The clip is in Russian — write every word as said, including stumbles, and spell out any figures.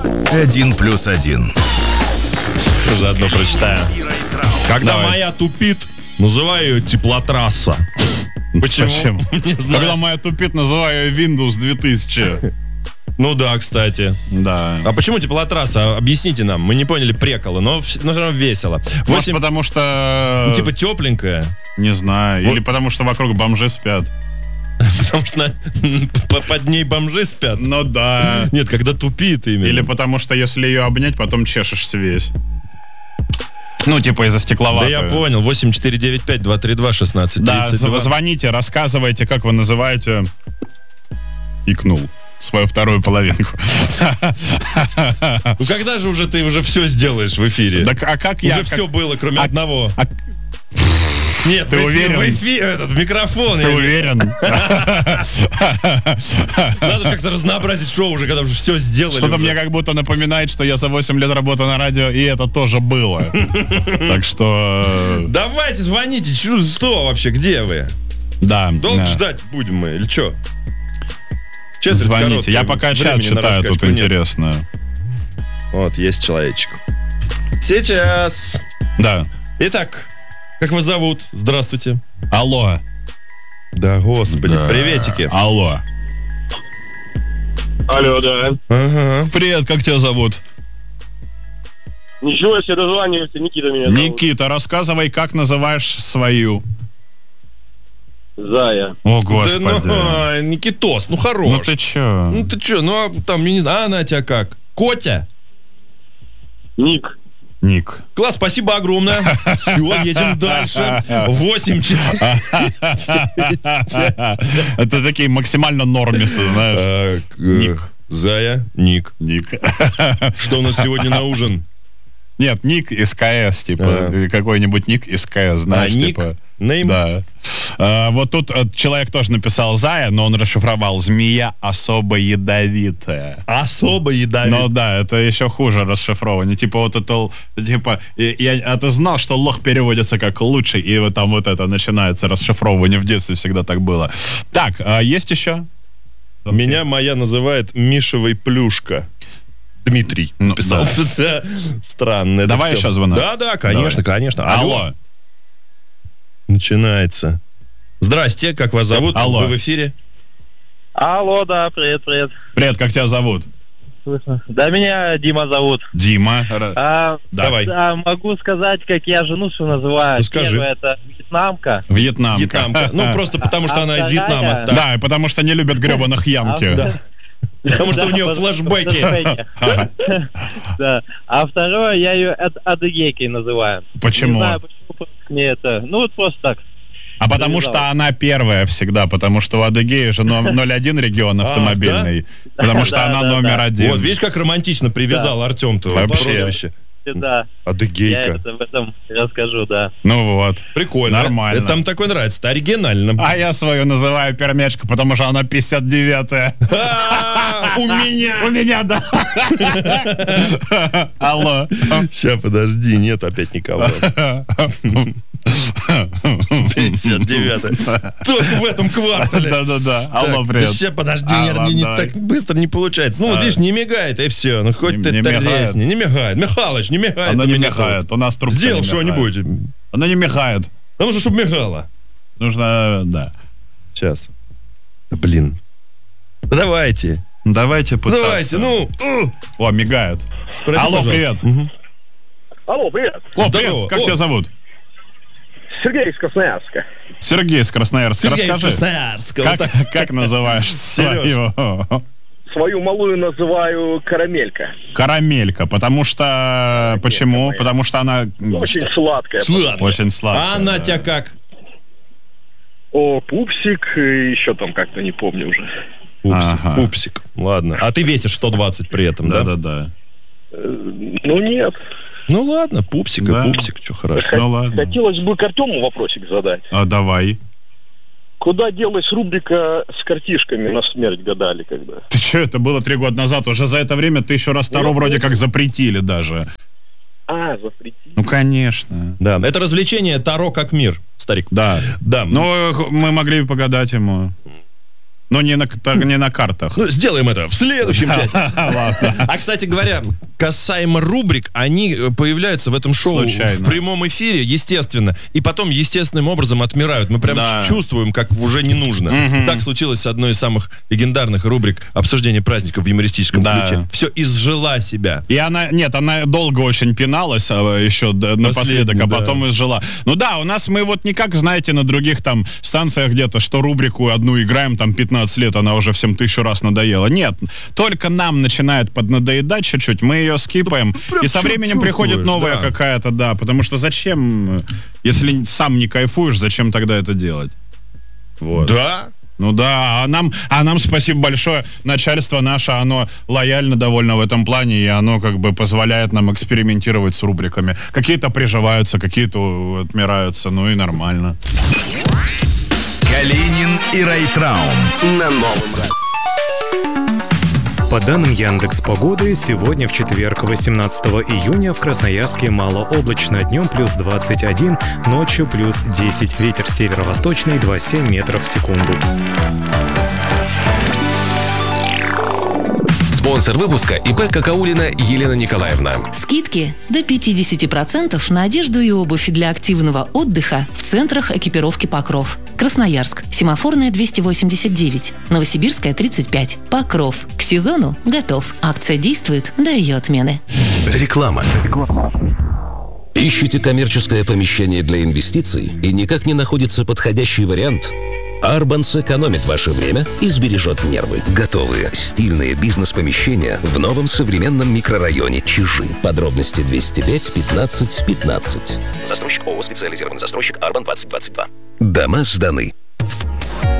Один плюс один. Заодно прочитаю. Когда Давай. моя тупит, называю ее теплотрасса. Почему? Почему? Не знаю. Когда моя тупит, называю ее Windows две тысячи. Ну да, кстати. Да. А почему теплотрасса? Объясните нам. Мы не поняли прикола, но, вс- но все равно весело. Может, Восемь- потому что... ну, типа тепленькая. Не знаю. Вот. Или потому что вокруг бомжи спят. Потому что на- по- под ней бомжи спят. Ну да. Нет, когда тупит именно. Или потому что если ее обнять, потом чешешься весь. Ну, типа из-за Да стекловатой. я понял. восемь четыре девять пять два три два шестнадцать Да, тридцать два. звоните, рассказывайте, как вы называете... Икнул. Свою вторую половинку. Ну когда же уже ты уже все сделаешь в эфире? Так, а как я... Уже как- все было, кроме а- одного. а- Нет, Ты в эфир, уверен? в эфир, этот, в микрофон. Ты я- уверен? Надо же как-то разнообразить шоу уже, когда уже все сделали. Что-то уже. мне как будто напоминает, что я за восемь лет работаю на радио, и это тоже было. Так что... Давайте, звоните. Чё, что вообще, где вы? Да. Долго да. ждать будем мы, или что? Звоните. Я пока чат читаю, тут интересно. Вот, есть человечек. Сейчас. Да. Итак, как вас зовут? Здравствуйте. Алло. Да, господи, Да. приветики. Алло. Алло, да. Ага. Привет, как тебя зовут? Ничего себе, дозванивайся, Никита меня зовут. Никита, рассказывай, как называешь свою. Зая. О, Да, господи. ну, а, Никитос, ну хорош. Ну ты чё? Ну ты чё, ну а там, я не знаю, а она тебя как? Котя? Ник. Ник. Класс, спасибо огромное. Все, едем дальше. восемь четыре. Это такие максимально нормисы, знаешь. Ник. Зая, Ник. Ник. Что у нас сегодня на ужин? Нет, ник из КС, типа, А. или какой-нибудь ник из КС, знаешь, А, ник? типа. Нейм? Да. А, вот тут э, человек тоже написал Зая, но он расшифровал «Змея особо ядовитая». Особо ядовитая. Ну да, это еще хуже расшифрование. Типа вот это, л- типа, и- я, а ты знал, что лох переводится как лучший, и вот там вот это начинается расшифровывание. В детстве всегда так было. Так, а есть еще? Меня моя называет Мишевой Плюшка. Дмитрий Ну, написал. да. Да. Странно. это Давай всё. еще звонок. Да, да, конечно, Давай. конечно. Алло. Начинается. Здрасте, как вас зовут? Алло. Вы в эфире? Алло, да, привет, привет. Привет, как тебя зовут? Слышно? Да, меня Дима зовут. Дима. Ра- А, Давай. да, могу сказать, как я жену что называю. Ну, скажи. Первая это вьетнамка. Вьетнамка. Вьетнамка. Ну, просто потому что А она из вторая? Вьетнама. Да. Да, потому что не любят гребаных янки. А, Потому что Да, у нее под- флешбеки. подражание. Да. А второе я ее ад- адыгейкой называю. Почему? Не знаю, почему просто мне это. Ну вот просто так. А потому что Привязалась. она первая всегда, потому что у Адыгеи же но- ноль один регион автомобильный. Потому что Да, она да, номер да. один. Вот, видишь, как романтично привязал Артем-то Вообще. прозвище. Да, я Адыгейка. это в этом расскажу, да. Ну вот. Прикольно. Нормально. Это там такой нравится, это оригинально. А я свою называю пермячка, потому что она пятьдесят девятая. А, У меня. У меня, да. Алло. Сейчас, подожди, нет опять никого. пятьдесят девятая. Только в этом квартале. Да-да-да. Алло, Так, привет. Да сейчас, подожди, А, не- ладно, не, давай. так быстро не получается. Ну, вот А. видишь, не мигает, и все. Ну, хоть Не- ты не мигает. тресни. Не мигает. Михалыч, не мигает. Оно у не меня мигает. У нас тут. трубка Сделал не мигает. что-нибудь. Оно не мигает. Потому что, чтобы мигало. Нужно, да. Сейчас. Да, блин. Да давайте. Давайте пытаться. Давайте, ну. у. О, мигает. Спроси, Алло, пожалуйста. привет. Мгм. Алло, привет. О, Здорово. привет. Как О. тебя зовут? Сергей из Красноярска. Сергей из Красноярска. Сергей из Расскажи, Красноярска. как, Вот так. как называешь свою? Свою малую называю Карамелька. Карамелька, потому что... Почему? моя. Потому что она Очень сладкая. Сладко. очень сладкая. А она да. тебя как? О, пупсик, и еще там как-то не помню уже. Пупсик. Ага. Пупсик. Ладно. А ты весишь сто двадцать при этом, да? Да-да-да. Ну нет. Ну ладно, пупсик и Да. пупсик, что хорошо. Ну ладно. Хотелось бы к Артему вопросик задать. А давай. Куда делась рубрика с картишками на смерть гадали когда? Ты что, это было три года назад? Уже за это время ты еще раз Таро вроде как запретили даже. А, запретили. Ну, конечно. Да, это развлечение Таро как мир, старик. Да. Да. Но х- мы могли бы погадать ему. Но не на, так, не на картах. Ну, сделаем это в следующем часе. Ладно. А, кстати говоря, касаемо рубрик, они появляются в этом шоу Случайно. в прямом эфире, естественно, и потом естественным образом отмирают. Мы прям Да. чувствуем, как уже не нужно. Мгм. Так случилось с одной из самых легендарных рубрик обсуждения праздников в юмористическом Да. ключе. Все изжила себя. И она, нет, она долго очень пиналась а, еще д- напоследок, а да. потом изжила. Ну да, у нас мы вот не как, знаете, на других там станциях где-то, что рубрику одну играем там пятнадцать лет, она уже всем тысячу раз надоела. Нет, только нам начинает поднадоедать чуть-чуть, мы ее скипаем, прям и со чу- временем приходит чувствуешь, новая да. какая-то, да, потому что зачем, если сам не кайфуешь, зачем тогда это делать? Вот. Да. Ну да, а нам, а нам спасибо большое. Начальство наше, оно лояльно довольно в этом плане, и оно как бы позволяет нам экспериментировать с рубриками. Какие-то приживаются, какие-то отмираются, ну и нормально. Калинин и Райтраун на новом радио. По данным Яндекс.Погоды, сегодня в четверг, восемнадцатого июня, в Красноярске малооблачно, днем плюс двадцать один, ночью плюс десять, ветер северо-восточный два целых семь метров в секунду. Спонсор выпуска ИП Какаулина Елена Николаевна. Скидки до пятьдесят процентов на одежду и обувь для активного отдыха в центрах экипировки «Покров». Красноярск. Семафорная двести восемьдесят девять. Новосибирская тридцать пять. Покров. К сезону готов. Акция действует до ее отмены. Реклама. Ищете коммерческое помещение для инвестиций и никак не находится подходящий вариант? Арбан сэкономит ваше время и сбережет нервы. Готовые стильные бизнес-помещения в новом современном микрорайоне Чижи. Подробности двести пять пятнадцать пятнадцать. Застройщик ООО «Специализированный застройщик Арбан двадцать двадцать два». Дома сданы.